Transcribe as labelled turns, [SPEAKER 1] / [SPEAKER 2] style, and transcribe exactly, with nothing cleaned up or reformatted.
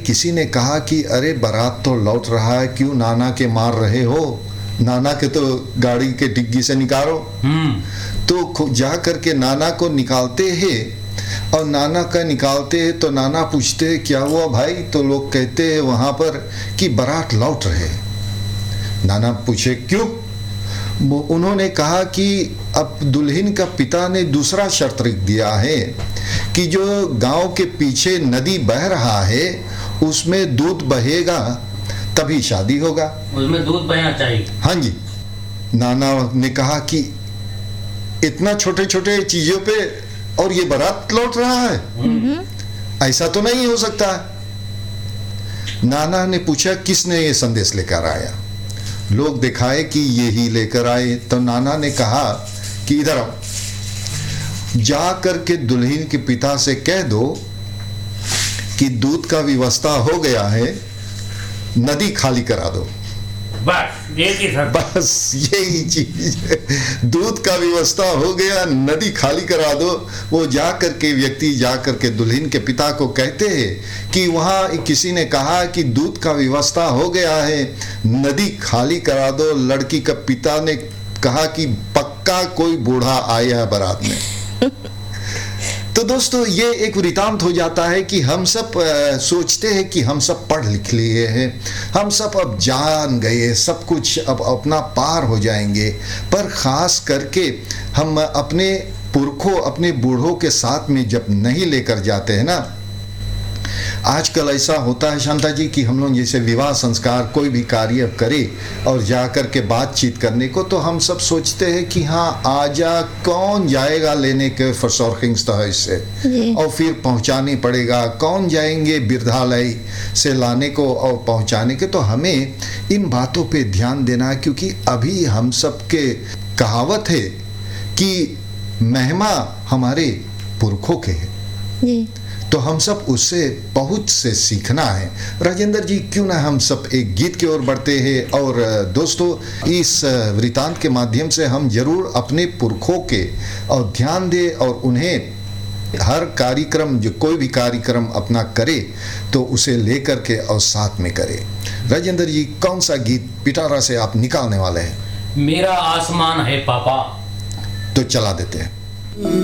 [SPEAKER 1] किसी ने कहा कि अरे बारात तो लौट रहा है, क्यों नाना के मार रहे हो, नाना के तो गाड़ी के डिग्गी से निकालो। तो जा करके नाना को निकालते हैं और नाना का निकालते हैं तो नाना पूछते हैं क्या हुआ भाई, तो लोग कहते हैं वहाँ पर कि बारात लौट रहे। नाना पूछे क्यों, उन्होंने कहा कि अब दुल्हन का पिता ने दूसरा शर्त रख दिया है कि जो गांव के पीछे नदी बह रहा है उसमें दूध बहेगा तभी शादी होगा,
[SPEAKER 2] उसमें दूध बहना चाहिए।
[SPEAKER 1] हाँ जी। नाना ने कहा कि इतना छोटे छोटे चीजों पे और ये बारात लौट रहा है, ऐसा तो नहीं हो सकता है। नाना ने पूछा किसने ये संदेश लेकर आया, लोग दिखाए कि ये ही लेकर आए। तो नाना ने कहा कि इधर आओ, जा करके दुल्हन के पिता से कह दो कि दूध का व्यवस्था हो गया है, नदी खाली करा दो।
[SPEAKER 2] बस एक ही शर्त,
[SPEAKER 1] बस यही चीज, दूध का व्यवस्था हो गया, नदी खाली करा दो। वो जा करके व्यक्ति जा करके दुल्हन के पिता को कहते हैं कि वहाँ किसी ने कहा कि दूध का व्यवस्था हो गया है, नदी खाली करा दो। लड़की का पिता ने कहा कि पक्का कोई बूढ़ा आया है बारात में। तो दोस्तों ये एक वृतांत हो जाता है कि हम सब आ, सोचते हैं कि हम सब पढ़ लिख लिए हैं, हम सब अब जान गए, सब कुछ अब अपना पार हो जाएंगे, पर ख़ास करके हम अपने पुरखों, अपने बूढ़ों के साथ में जब नहीं लेकर जाते हैं ना। आजकल ऐसा होता है शांता जी कि हम लोग जैसे विवाह संस्कार कोई भी कार्य करे और जा कर के बातचीत करने को, तो हम सब सोचते हैं कि हाँ आजा, कौन जाएगा लेने के फरसौरखिंग्स तो है इससे, और फिर पहुंचाने पड़ेगा, कौन जाएंगे बिरधालय से लाने को और पहुंचाने के। तो हमें इन बातों पे ध्यान देना है, क्योंकि अभी हम सब के कहावत है कि महिमा हमारे पुरखों के है, तो हम सब उससे बहुत से सीखना है। राजेंद्र जी क्यों ना हम सब एक गीत की ओर बढ़ते हैं, और दोस्तों इस वृतांत के माध्यम से हम जरूर अपने पुरखों के और ध्यान दें और उन्हें हर कार्यक्रम, जो कोई भी कार्यक्रम अपना करे तो उसे लेकर के और साथ में करे। राजेंद्र जी कौन सा गीत पिटारा से आप निकालने वाले हैं?
[SPEAKER 2] मेरा आसमान है पापा।
[SPEAKER 1] तो चला देते हैं।